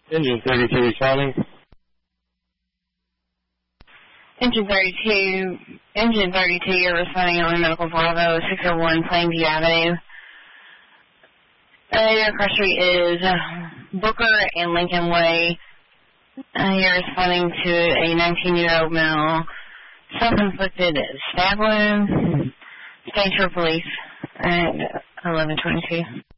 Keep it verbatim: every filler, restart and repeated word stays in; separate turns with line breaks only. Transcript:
Engine thirty-two responding.
Engine thirty-two, Engine thirty-two, you're responding on Medical Bravo, six oh one Plainview Avenue. Uh, your cross street is uh, Booker and Lincoln Way. Uh, you're responding to a nineteen-year-old male, self-inflicted stab wound. Stage for police at eleven twenty-two.